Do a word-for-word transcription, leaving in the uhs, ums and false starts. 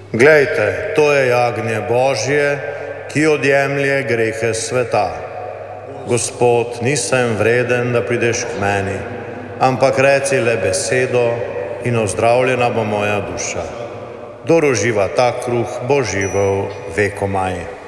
Glejte, to je jagnje Božje, ki odjemlje grehe sveta. Gospod, nisem vreden, da prideš k meni, ampak reci le besedo in ozdravljena bo moja duša. Kdor uživa ta kruh, bo živel vekomaj.